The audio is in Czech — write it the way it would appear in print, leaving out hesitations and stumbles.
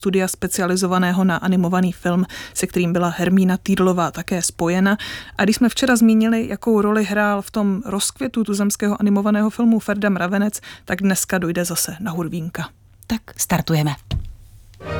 studia specializovaného na animovaný film, se kterým byla Hermína Týdlová také spojena. A když jsme včera zmínili, jakou roli hrál v tom rozkvětu tuzemského animovaného filmu Ferda Mravenec, tak dneska dojde zase na Hurvínka. Tak startujeme.